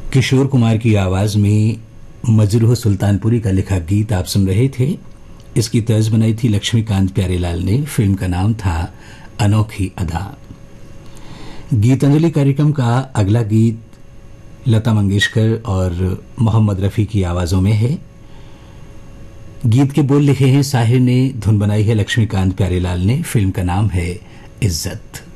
किशोर कुमार की आवाज में मजरूह सुल्तानपुरी का लिखा गीत आप सुन रहे थे। इसकी तर्ज बनाई थी लक्ष्मीकांत प्यारेलाल ने। फिल्म का नाम था अनोखी अदा। गीतांजलि कार्यक्रम का अगला गीत लता मंगेशकर और मोहम्मद रफी की आवाजों में है। गीत के बोल लिखे हैं साहिर ने, धुन बनाई है लक्ष्मीकांत प्यारेलाल ने। फिल्म का नाम है इज्जत।